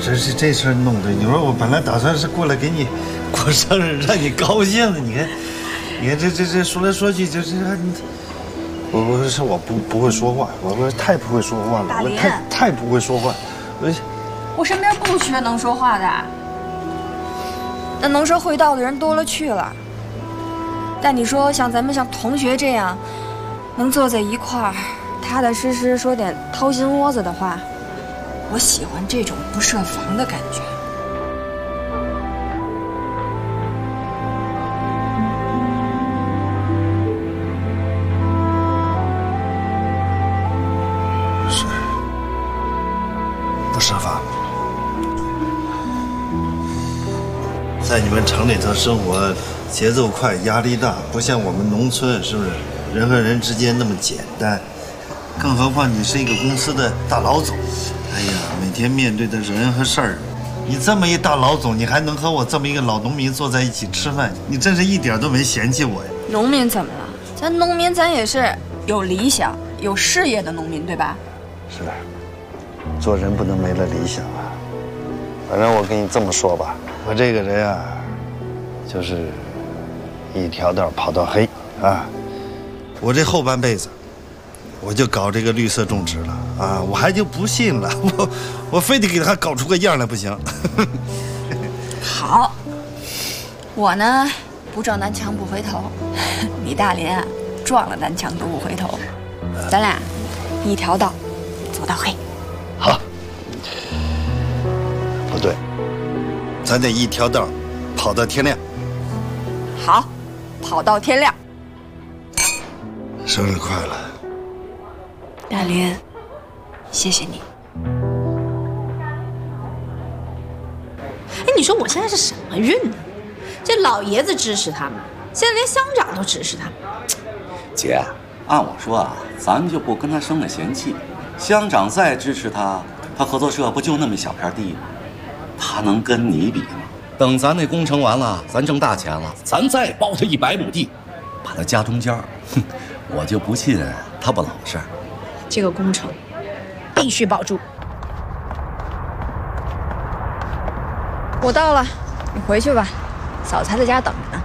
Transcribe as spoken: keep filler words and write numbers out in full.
这这这事儿弄的，你说我本来打算是过来给你过生日，让你高兴的，你看，你看这这这说来说去就这你，我我是我不不会说话，我我太不会说话了，我太太不会说话，我我身边不缺能说话的， 那能说会道的人多了去了。但你说像咱们像同学这样，能坐在一块儿，踏踏实实说点掏心窝子的话。我喜欢这种不设防的感觉。 是，不设防。在你们城里头生活，节奏快，压力大，不像我们农村，是不是？人和人之间那么简单。更何况你是一个公司的大老总。哎呀，每天面对的人和事儿，你这么一大老总，你还能和我这么一个老农民坐在一起吃饭，你真是一点都没嫌弃我呀。 农民怎么了？咱农民咱也是有理想、有事业的农民，对吧？ 是，做人不能没了理想啊。反正我跟你这么说吧，我这个人啊，就是一条道跑到黑啊。我这后半辈子。我就搞这个绿色种植了啊！我还就不信了，我我非得给他搞出个样来不行。 好，我呢不撞南墙不回头，李大林啊撞了南墙都不回头，咱俩一条道走到黑。 好，不对，咱得一条道跑到天亮。 好，跑到天亮。 生日快乐！ 大林，谢谢你。 哎，你说我现在是什么运呢？这老爷子支持他们，现在连乡长都支持他们。 姐，按我说啊，咱就不跟他生了嫌弃。乡长再支持他，他合作社不就那么小片地吗？他能跟你比吗？等咱那工程完了，咱挣大钱了，咱再包他一百亩地，把他夹中间，哼，我就不信他不老实。 这个工程必须保住。 我到了，你回去吧，嫂子还在家等着呢。